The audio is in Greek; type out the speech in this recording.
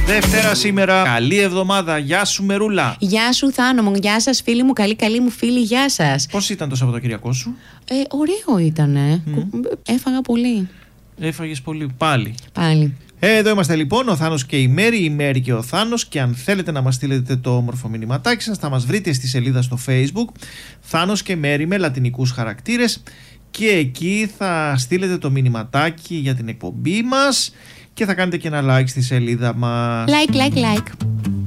Δευτέρα σήμερα. Καλή εβδομάδα. Γεια σου, Μερούλα. Γεια σου, Θάνο μου. Γεια σας, φίλοι μου. Καλή μου φίλη. Γεια σας. Πώς ήταν το Σαββατοκύριακό σου? Ωραίο ήτανε. Έφαγα πολύ. Έφαγες πολύ. Πάλι. Πάλι. Εδώ είμαστε λοιπόν, ο Θάνος και η Μέρη και ο Θάνος, και αν θέλετε να μας στείλετε το όμορφο μηνυματάκι σας θα μας βρείτε στη σελίδα στο Facebook Θάνος και Μέρη με λατινικούς χαρακτήρες, και εκεί θα στείλετε το μηνυματάκι για την εκπομπή μας και θα κάνετε και ένα like στη σελίδα μας. Like.